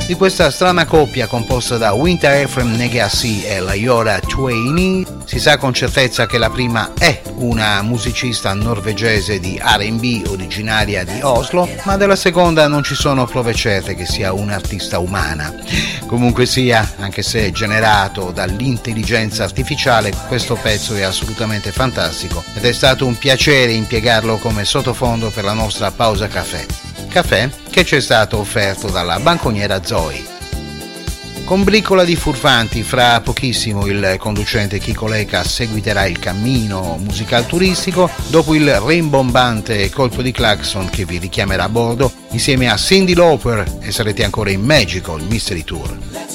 Di questa strana coppia composta da Winter Ephraim Negassi e Layora Twaini si sa con certezza che la prima è una musicista norvegese di R&B originaria di Oslo, ma della seconda non ci sono prove certe che sia un'artista umana. Comunque sia, anche se generato dall'intelligenza artificiale, questo pezzo è assolutamente fantastico ed è stato un piacere impiegarlo come sottofondo per la nostra pausa caffè. Caffè che ci è stato offerto dalla banconiera Zoe. Con briccola di furfanti, fra pochissimo il conducente Chico Leca seguiterà il cammino musical turistico dopo il rimbombante colpo di clacson che vi richiamerà a bordo insieme a Cyndi Lauper e sarete ancora in Magical Mystery Tour.